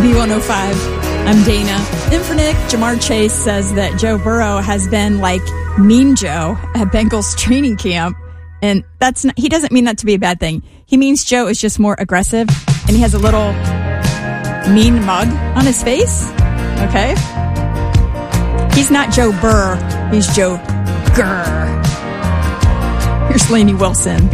B105. I'm Dana. Infernick, Jamar Chase says that Joe Burrow has been like Mean Joe at Bengals training camp. And that's not, he doesn't mean that to be a bad thing. He means Joe is just more aggressive and he has a little mean mug on his face. Okay? He's not Joe Burr. He's Joe Grr. Here's Lainey Wilson.